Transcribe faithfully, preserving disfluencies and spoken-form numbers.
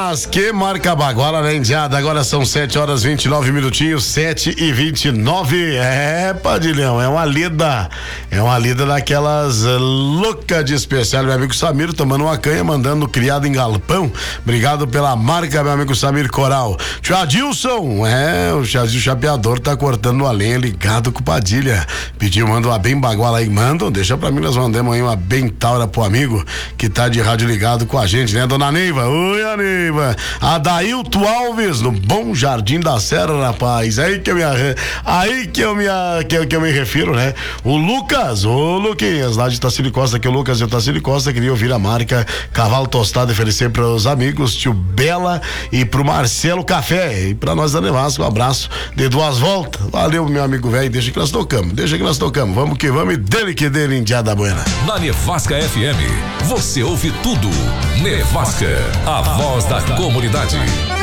Mas que marca baguala, né, indiada? Agora são sete horas e vinte e nove minutinhos, sete e vinte e nove. É, Padilhão, é uma lida. É uma lida daquelas uh, louca de especial. Meu amigo Samir tomando uma canha, mandando criado em galpão. Obrigado pela marca, meu amigo Samir Coral. Tio Adilson, é, o Chazio Chapeador tá cortando a lenha ligado com o Padilha. Pediu, manda uma bem baguala aí, mandam, deixa pra mim, nós mandamos aí uma bem taura pro amigo que tá de rádio ligado com a gente, né, dona Neiva? Oi, a Neiva. Adailto Alves, no Bom Jardim da Serra, rapaz. Aí que eu me, aí que eu me, que eu, que eu me refiro, né? O Lucas, ô Luquinhas, lá de Tacílio Costa, que o Lucas de Tacílio Costa queria ouvir a marca Cavalo Tostado e oferecer para os amigos, tio Bela e pro Marcelo Café. E pra nós da Nevasca, um abraço de duas voltas. Valeu, meu amigo velho, deixa que nós tocamos, deixa que nós tocamos. Vamos que vamos e dele que dele, indiada buena. Na Nevasca F M, você ouve tudo. Nevasca, a voz da comunidade.